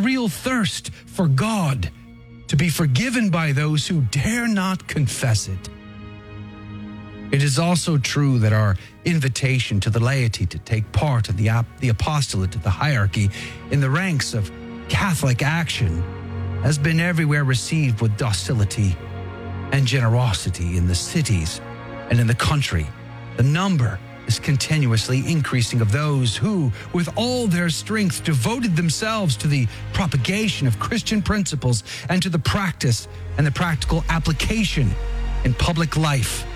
real thirst for God to be forgiven by those who dare not confess it. It is also true that our invitation to the laity to take part in the apostolate of the hierarchy in the ranks of Catholic action has been everywhere received with docility and generosity in the cities and in the country. The number is continuously increasing of those who, with all their strength, devoted themselves to the propagation of Christian principles and to the practice and the practical application in public life.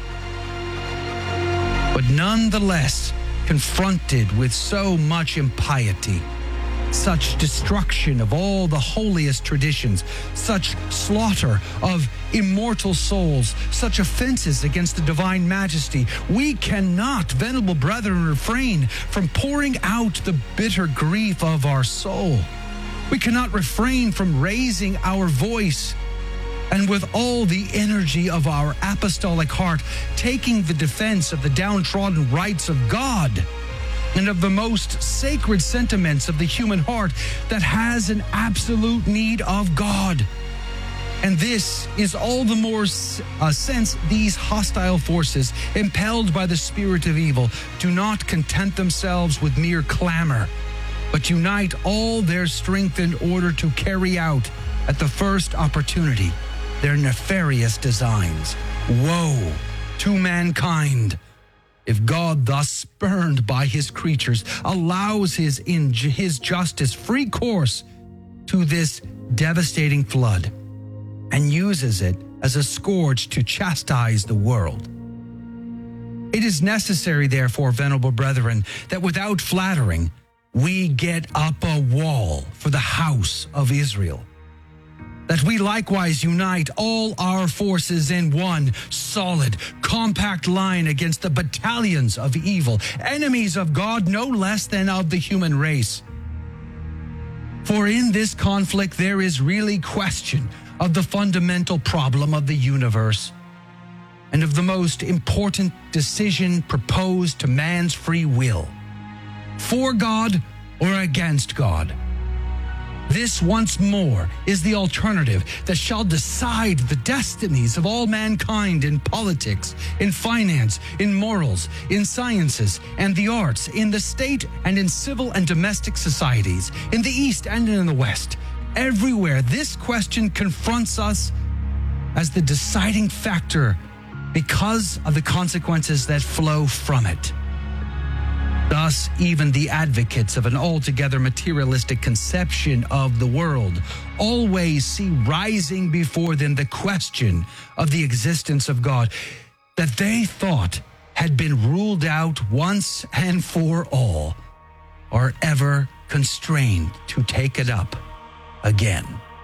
But nonetheless, confronted with so much impiety, such destruction of all the holiest traditions, such slaughter of immortal souls, such offenses against the divine majesty, we cannot, venerable brethren, refrain from pouring out the bitter grief of our soul. We cannot refrain from raising our voice and with all the energy of our apostolic heart, taking the defense of the downtrodden rights of God and of the most sacred sentiments of the human heart that has an absolute need of God. And this is all the more since these hostile forces, impelled by the spirit of evil, do not content themselves with mere clamor, but unite all their strength in order to carry out, at the first opportunity, their nefarious designs. Woe to mankind if God, thus spurned by his creatures, allows his justice free course to this devastating flood and uses it as a scourge to chastise the world. It is necessary, therefore, venerable brethren, that without flattering, we get up a wall for the house of Israel, that we likewise unite all our forces in one solid, compact line against the battalions of evil, enemies of God no less than of the human race. For in this conflict there is really question of the fundamental problem of the universe and of the most important decision proposed to man's free will: for God or against God. This once more is the alternative that shall decide the destinies of all mankind in politics, in finance, in morals, in sciences and the arts, in the state and in civil and domestic societies, in the East and in the West. Everywhere this question confronts us as the deciding factor because of the consequences that flow from it. Thus, even the advocates of an altogether materialistic conception of the world always see rising before them the question of the existence of God that they thought had been ruled out once and for all, are ever constrained to take it up again.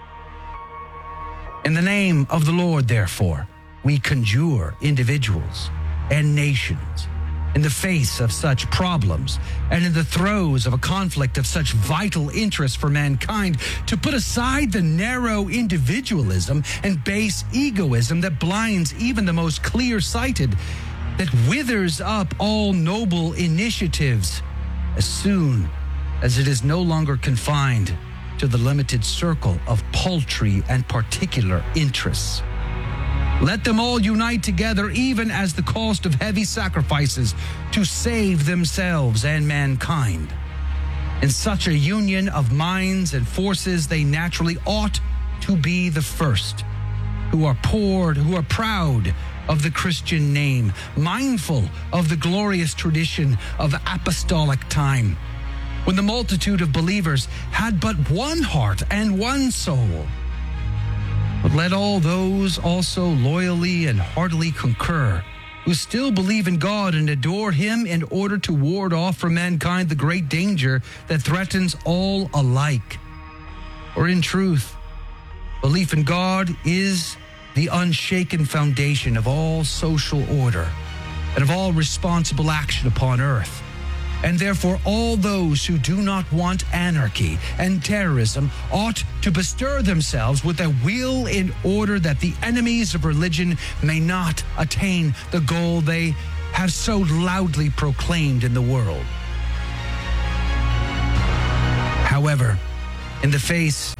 In the name of the Lord, therefore, we conjure individuals and nations in the face of such problems and in the throes of a conflict of such vital interest for mankind to put aside the narrow individualism and base egoism that blinds even the most clear-sighted, that withers up all noble initiatives as soon as it is no longer confined to the limited circle of paltry and particular interests. Let them all unite together, even as the cost of heavy sacrifices, to save themselves and mankind. In such a union of minds and forces, they naturally ought to be the first, who are proud of the Christian name, mindful of the glorious tradition of apostolic time, when the multitude of believers had but one heart and one soul. But let all those also loyally and heartily concur, who still believe in God and adore him in order to ward off from mankind the great danger that threatens all alike. For in truth, belief in God is the unshaken foundation of all social order and of all responsible action upon earth. And therefore all those who do not want anarchy and terrorism ought to bestir themselves with a will in order that the enemies of religion may not attain the goal they have so loudly proclaimed in the world. However, in the face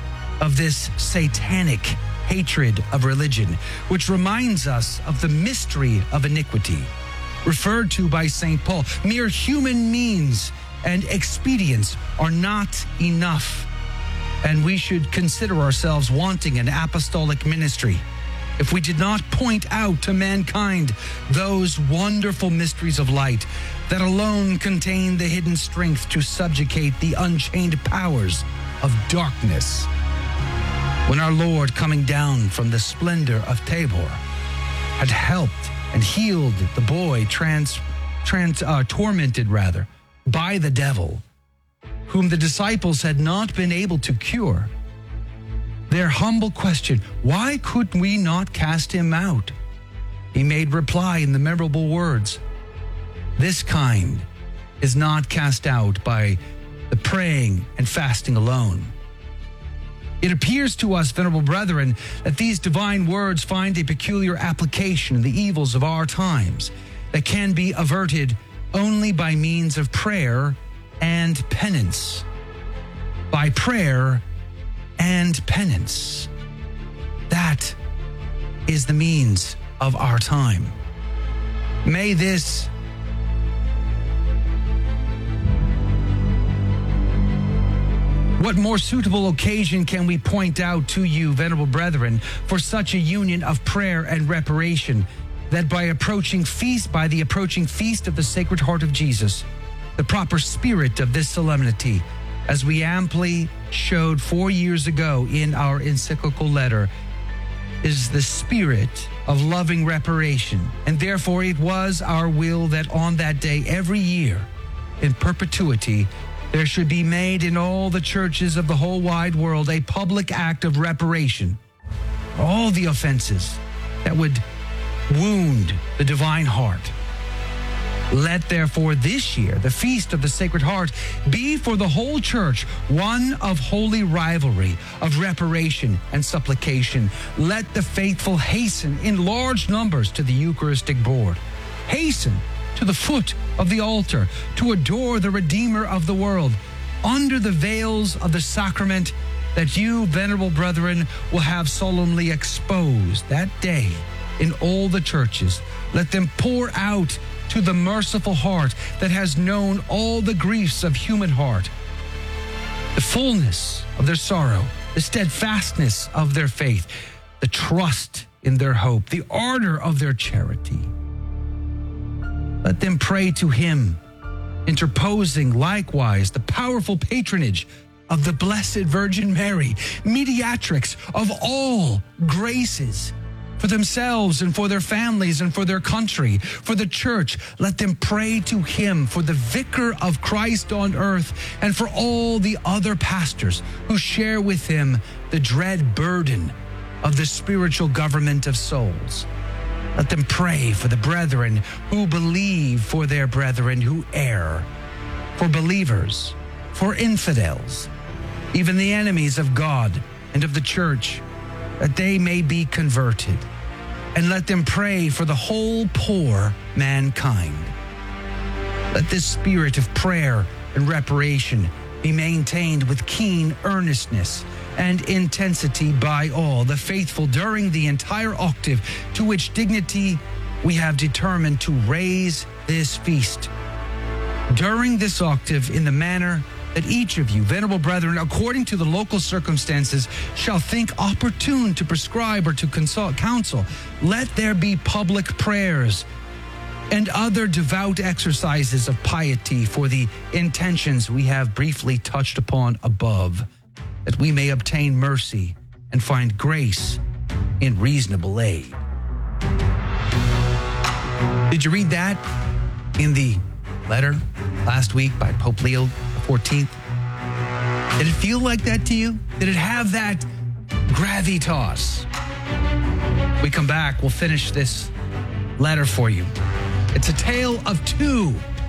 of this satanic hatred of religion, which reminds us of the mystery of iniquity, referred to by St. Paul. Mere human means and expedients are not enough, and we should consider ourselves wanting an apostolic ministry if we did not point out to mankind those wonderful mysteries of light that alone contain the hidden strength to subjugate the unchained powers of darkness. When our Lord, coming down from the splendor of Tabor, had helped and healed the boy tormented by the devil, whom the disciples had not been able to cure, their humble question, why could we not cast him out? He made reply in the memorable words, this kind is not cast out by the praying and fasting alone. It appears to us, venerable brethren, that these divine words find a peculiar application in the evils of our times that can be averted only by means of prayer and penance. By prayer and penance. That is the means of our time. May this What more suitable occasion can we point out to you, venerable brethren, for such a union of prayer and reparation, that by the approaching feast of the Sacred Heart of Jesus, the proper spirit of this solemnity, as we amply showed 4 years ago in our encyclical letter, is the spirit of loving reparation. And therefore it was our will that on that day every year, in perpetuity, there should be made in all the churches of the whole wide world a public act of reparation for all the offenses that would wound the divine heart. Let therefore this year the feast of the Sacred Heart be for the whole church one of holy rivalry, of reparation and supplication. Let the faithful hasten in large numbers to the Eucharistic board. Hasten to the foot of the altar to adore the Redeemer of the world under the veils of the sacrament that you, venerable brethren, will have solemnly exposed that day in all the churches. Let them pour out to the merciful heart that has known all the griefs of human heart, the fullness of their sorrow, the steadfastness of their faith, the trust in their hope, the ardor of their charity. Let them pray to him, interposing likewise the powerful patronage of the Blessed Virgin Mary, mediatrix of all graces, for themselves and for their families and for their country, for the church. Let them pray to him for the vicar of Christ on earth and for all the other pastors who share with him the dread burden of the spiritual government of souls. Let them pray for the brethren who believe, for their brethren who err, for believers, for infidels, even the enemies of God and of the church, that they may be converted. And let them pray for the whole poor mankind. Let this spirit of prayer and reparation be maintained with keen earnestness and intensity by all the faithful during the entire octave, to which dignity we have determined to raise this feast. During this octave, in the manner that each of you, venerable brethren, according to the local circumstances, shall think opportune to prescribe or to consult counsel, let there be public prayers and other devout exercises of piety for the intentions we have briefly touched upon above, that we may obtain mercy and find grace in reasonable aid. Did you read that in the letter last week by Pope Leo XIV? Did it feel like that to you? Did it have that gravitas? We come back, we'll finish this letter for you. It's a tale of two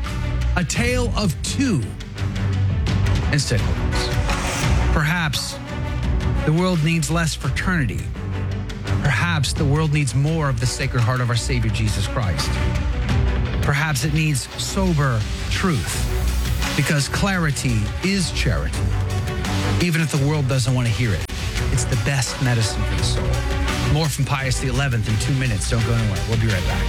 encyclicals. Perhaps the world needs less fraternity. Perhaps the world needs more of the Sacred Heart of our Savior Jesus Christ. Perhaps it needs sober truth, because clarity is charity, even if the world doesn't want to hear it. It's the best medicine for the soul. More from Pius XI in 2 minutes. Don't go anywhere. We'll be right back.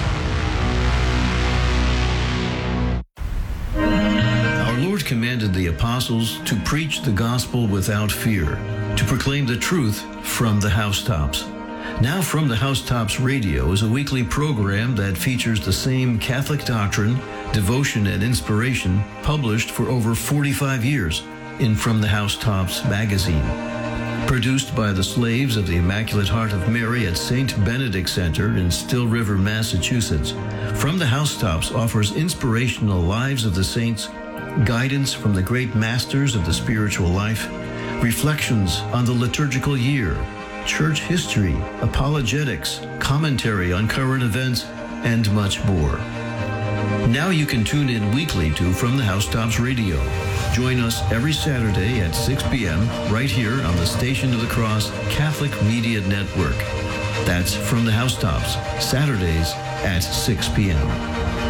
Our Lord commanded the apostles to preach the gospel without fear, to proclaim the truth from the housetops. Now From the Housetops Radio is a weekly program that features the same Catholic doctrine, devotion, and inspiration published for over 45 years in From the Housetops magazine. Produced by the Slaves of the Immaculate Heart of Mary at St. Benedict Center in Still River, Massachusetts, From the Housetops offers inspirational lives of the saints, guidance from the great masters of the spiritual life, reflections on the liturgical year, church history, apologetics, commentary on current events, and much more. Now you can tune in weekly to From the Housetops Radio. Join us every Saturday at 6 p.m. right here on the Station of the Cross Catholic Media Network. That's From the Housetops, Saturdays at 6 p.m.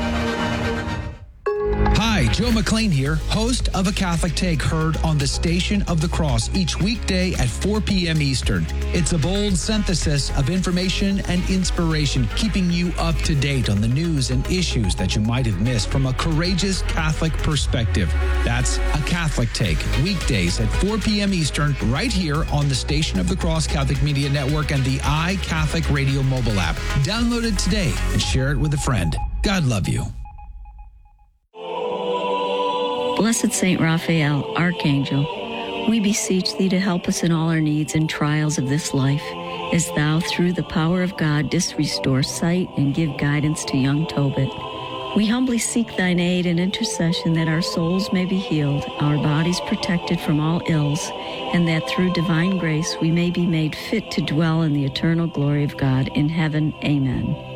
Hi, Joe McLean here, host of A Catholic Take, heard on the Station of the Cross each weekday at 4 p.m. Eastern. It's a bold synthesis of information and inspiration, keeping you up to date on the news and issues that you might have missed from a courageous Catholic perspective. That's A Catholic Take, weekdays at 4 p.m. Eastern, right here on the Station of the Cross Catholic Media Network and the iCatholic Radio mobile app. Download it today and share it with a friend. God love you. Blessed Saint Raphael, Archangel, we beseech thee to help us in all our needs and trials of this life, as thou, through the power of God, didst restore sight and give guidance to young Tobit. We humbly seek thine aid and intercession that our souls may be healed, our bodies protected from all ills, and that through divine grace we may be made fit to dwell in the eternal glory of God in heaven. Amen.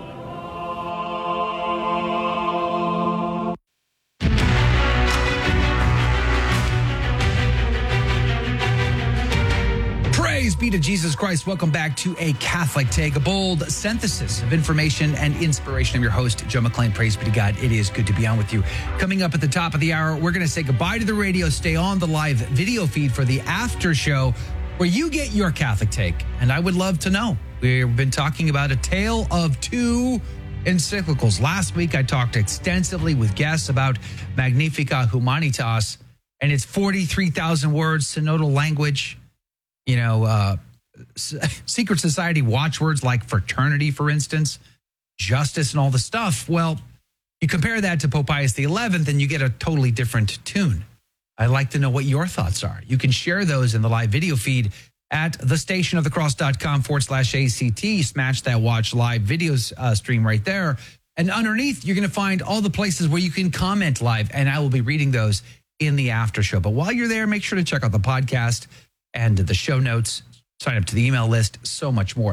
Praise be to Jesus Christ. Welcome back to A Catholic Take, a bold synthesis of information and inspiration. I'm your host, Joe McLean. Praise be to God. It is good to be on with you. Coming up at the top of the hour, we're going to say goodbye to the radio. Stay on the live video feed for the after show where you get your Catholic take. And I would love to know. We've been talking about a tale of two encyclicals. Last week, I talked extensively with guests about Magnificat Humanitas and its 43,000 words, synodal language. You know, secret society watchwords like fraternity, for instance, justice and all the stuff. Well, you compare that to Pope Pius XI and you get a totally different tune. I'd like to know what your thoughts are. You can share those in the live video feed at thestationofthecross.com/ACT. Smash that watch live videos stream right there. And underneath, you're going to find all the places where you can comment live, and I will be reading those in the after show. But while you're there, make sure to check out the podcast and the show notes, sign up to the email list, so much more.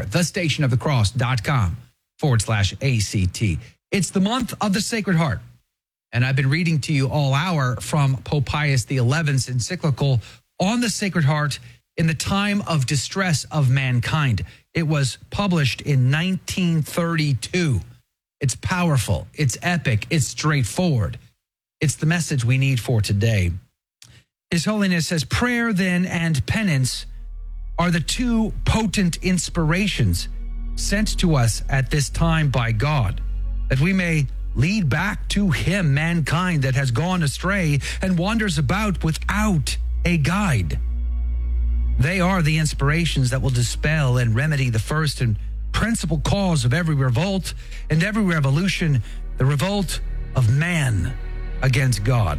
thestationofthecross.com/ACT. It's the month of the Sacred Heart. And I've been reading to you all hour from Pope Pius XI's encyclical on the Sacred Heart in the time of distress of mankind. It was published in 1932. It's powerful, it's epic, it's straightforward. It's the message we need for today. His Holiness says, prayer then and penance are the two potent inspirations sent to us at this time by God, that we may lead back to him mankind that has gone astray and wanders about without a guide. They are the inspirations that will dispel and remedy the first and principal cause of every revolt and every revolution, the revolt of man against God.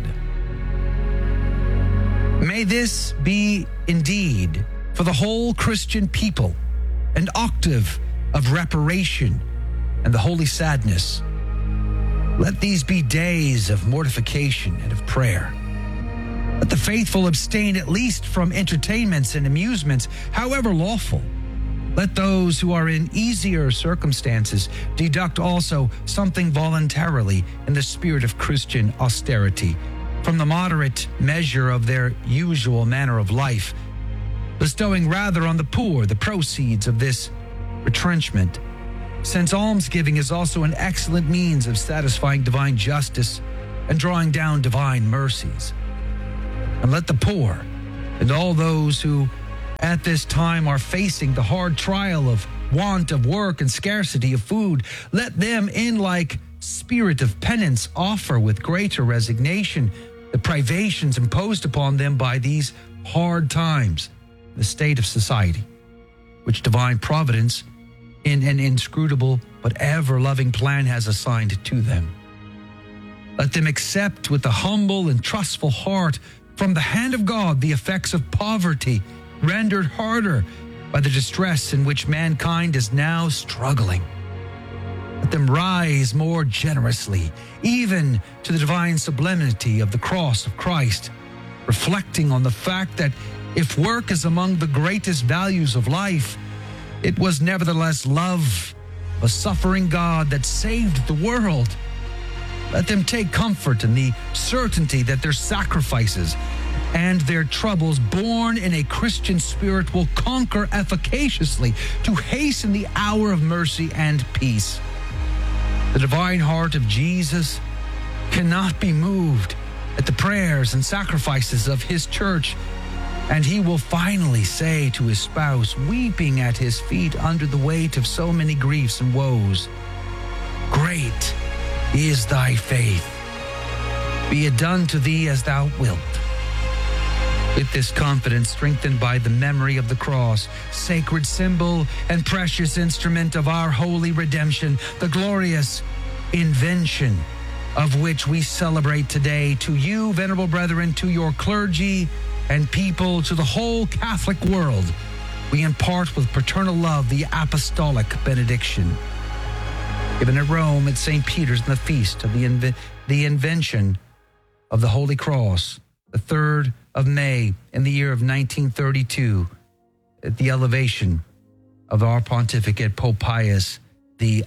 May this be indeed for the whole Christian people an octave of reparation and the holy sadness. Let these be days of mortification and of prayer. Let the faithful abstain at least from entertainments and amusements, however lawful. Let those who are in easier circumstances deduct also something voluntarily in the spirit of Christian austerity from the moderate measure of their usual manner of life, bestowing rather on the poor the proceeds of this retrenchment, since almsgiving is also an excellent means of satisfying divine justice and drawing down divine mercies. And let the poor and all those who at this time are facing the hard trial of want of work and scarcity of food, let them, in like spirit of penance, offer with greater resignation the privations imposed upon them by these hard times, the state of society, which divine providence in an inscrutable but ever-loving plan has assigned to them. Let them accept with a humble and trustful heart from the hand of God the effects of poverty, rendered harder by the distress in which mankind is now struggling. Let them rise more generously, even to the divine sublimity of the cross of Christ, reflecting on the fact that if work is among the greatest values of life, it was nevertheless love of a suffering God that saved the world. Let them take comfort in the certainty that their sacrifices and their troubles, born in a Christian spirit, will conquer efficaciously to hasten the hour of mercy and peace. The divine heart of Jesus cannot be moved at the prayers and sacrifices of his church, and he will finally say to his spouse, weeping at his feet under the weight of so many griefs and woes, "Great is thy faith. Be it done to thee as thou wilt." With this confidence, strengthened by the memory of the cross, sacred symbol and precious instrument of our holy redemption, the glorious invention of which we celebrate today, to you, venerable brethren, to your clergy and people, to the whole Catholic world, we impart with paternal love the apostolic benediction. Given at Rome at St. Peter's in the feast of the invention of the Holy Cross, the 3rd of May in the year of 1932, at the elevation of our pontificate, Pope Pius XI.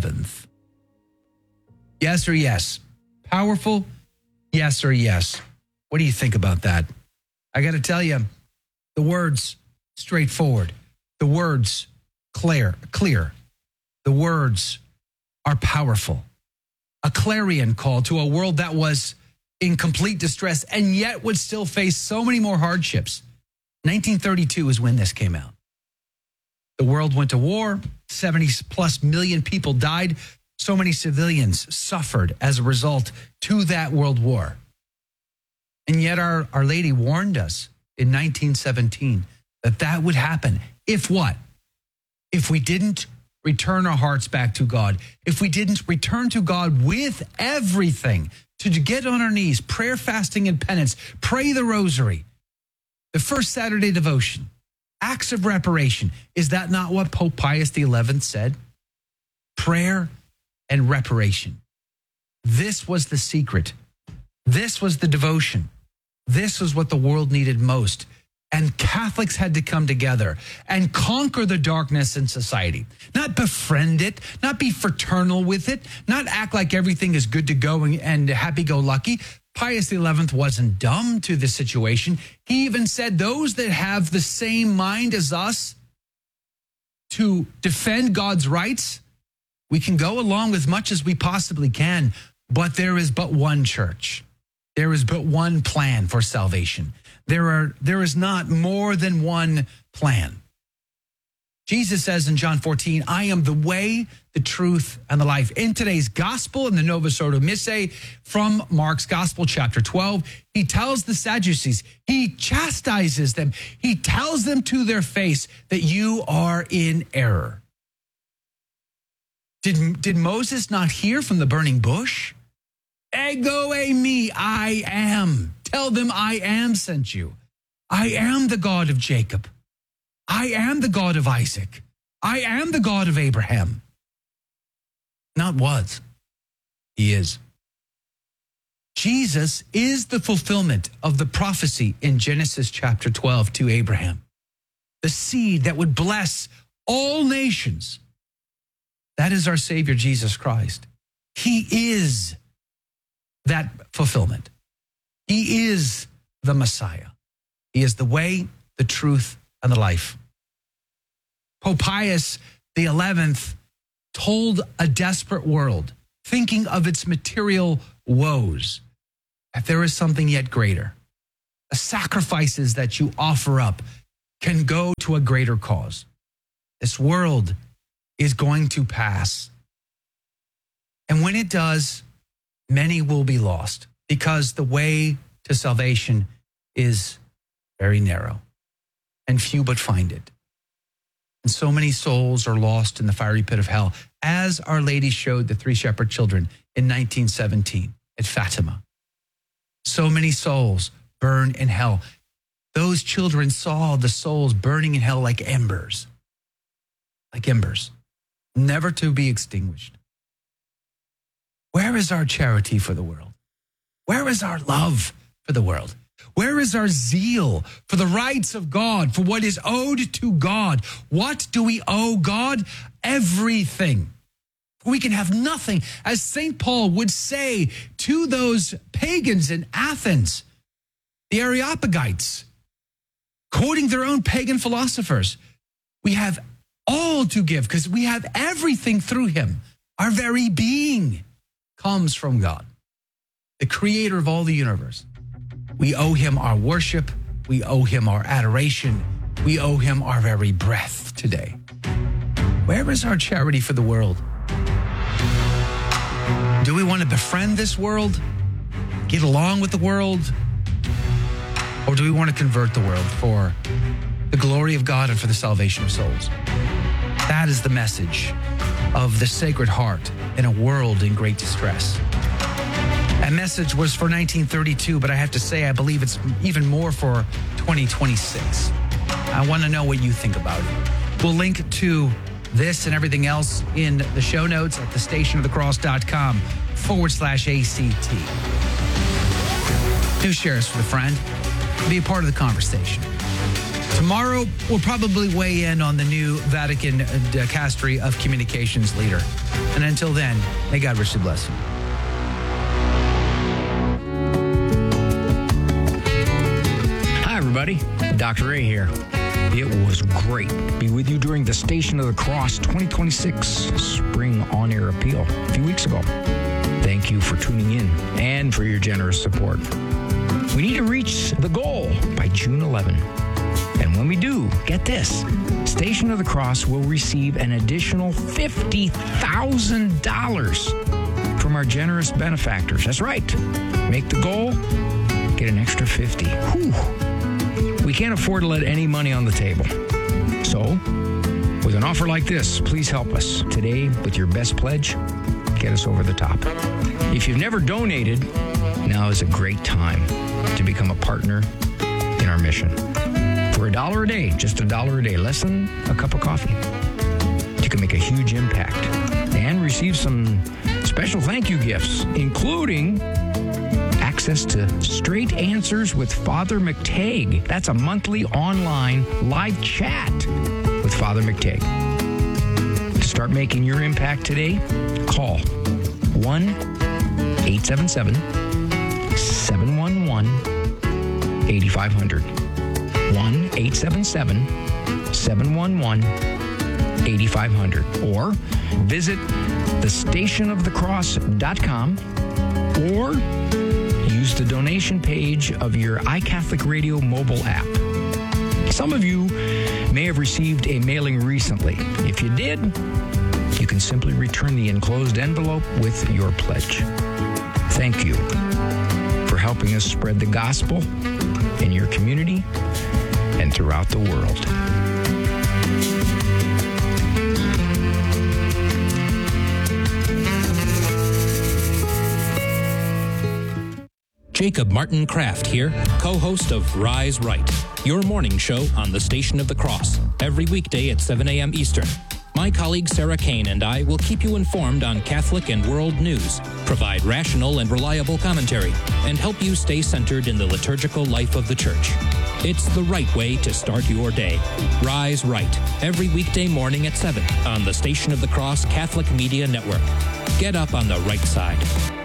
Yes or yes? Powerful? Yes or yes? What do you think about that? I got to tell you, the words straightforward, the words clear. The words are powerful. A clarion call to a world that was in complete distress and yet would still face so many more hardships. 1932 is when this came out. The world went to war. 70+ million people died. So many civilians suffered as a result to that world war. And yet our Lady warned us in 1917 that would happen. If what? If we didn't return our hearts back to God, if we didn't return to God with everything, to get on our knees, prayer, fasting, and penance, pray the rosary, the first Saturday devotion, acts of reparation. Is that not what Pope Pius XI said? Prayer and reparation. This was the secret. This was the devotion. This was what the world needed most. And Catholics had to come together and conquer the darkness in society. Not befriend it, not be fraternal with it, not act like everything is good to go and happy-go-lucky. Pius XI wasn't dumb to the situation. He even said those that have the same mind as us to defend God's rights, we can go along as much as we possibly can, but there is but one church. There is but one plan for salvation. There is not more than one plan. Jesus says in John 14, I am the way, the truth, and the life. In today's gospel, in the Novus Ordo Missae from Mark's Gospel, chapter 12, he tells the Sadducees, he chastises them, he tells them to their face that you are in error. Did Moses not hear from the burning bush? Ego eimi, I am. Tell them I am sent you. I am the God of Jacob. I am the God of Isaac. I am the God of Abraham. Not was. He is. Jesus is the fulfillment of the prophecy in Genesis chapter 12 to Abraham. The seed that would bless all nations. That is our Savior, Jesus Christ. He is that fulfillment. He is the Messiah. He is the way, the truth, and the life. Pope Pius XI told a desperate world, thinking of its material woes, that there is something yet greater. The sacrifices that you offer up can go to a greater cause. This world is going to pass. And when it does, many will be lost because the way to salvation is very narrow and few but find it. And so many souls are lost in the fiery pit of hell, as Our Lady showed the 3 shepherd children in 1917 at Fatima. So many souls burn in hell. Those children saw the souls burning in hell like embers, never to be extinguished. Where is our charity for the world? Where is our love for the world? Where is our zeal for the rights of God, for what is owed to God? What do we owe God? Everything. We can have nothing. As St. Paul would say to those pagans in Athens, the Areopagites, quoting their own pagan philosophers, we have all to give because we have everything through him. Our very being comes from God, the creator of all the universe. We owe him our worship. We owe him our adoration. We owe him our very breath today. Where is our charity for the world? Do we want to befriend this world? Get along with the world? Or do we want to convert the world for the glory of God and for the salvation of souls? That is the message of the Sacred Heart in a world in great distress. That message was for 1932, but I have to say, I believe it's even more for 2026. I want to know what you think about it. We'll link to this and everything else in the show notes at thestationofthecross.com/ACT. Do share us with a friend. Be a part of the conversation. Tomorrow, we'll probably weigh in on the new Vatican dicastery of communications leader. And until then, may God richly bless you. Hi, everybody. Dr. A here. It was great to be with you during the Station of the Cross 2026 Spring On-Air Appeal a few weeks ago. Thank you for tuning in and for your generous support. We need to reach the goal by June 11. And when we do, get this, Station of the Cross will receive an additional $50,000 from our generous benefactors. That's right. Make the goal, get an extra 50. Whew. We can't afford to let any money on the table. So, with an offer like this, please help us today with your best pledge. Get us over the top. If you've never donated, now is a great time to become a partner in our mission. For $1 a day, just $1 a day, less than a cup of coffee, you can make a huge impact and receive some special thank you gifts, including access to Straight Answers with Father McTagg. That's a monthly online live chat with Father McTagg. To start making your impact today, call 1-877-711-8500. 1-877-711-8500. Or visit thestationofthecross.com or use the donation page of your iCatholic Radio mobile app. Some of you may have received a mailing recently. If you did, you can simply return the enclosed envelope with your pledge. Thank you for helping us spread the gospel in your community and throughout the world. Jacob Martin Kraft here, co-host of Rise Right, your morning show on the Station of the Cross, every weekday at 7 a.m. Eastern. My colleague Sarah Kane and I will keep you informed on Catholic and world news, provide rational and reliable commentary, and help you stay centered in the liturgical life of the Church. It's the right way to start your day. Rise Right, every weekday morning at 7 on the Station of the Cross Catholic Media Network. Get up on the right side.